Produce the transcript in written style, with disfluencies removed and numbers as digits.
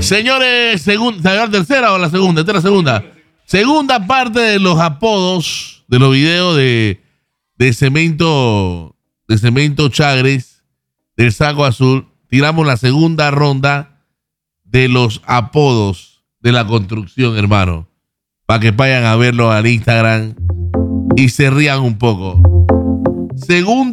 Señores, ¿la tercera o la segunda? Esta es la segunda. Segunda parte de los apodos de los videos de Cemento Chagres, del Saco Azul. Tiramos la segunda ronda de los apodos de la construcción, hermano. Para que vayan a verlo al Instagram y se rían un poco. Segunda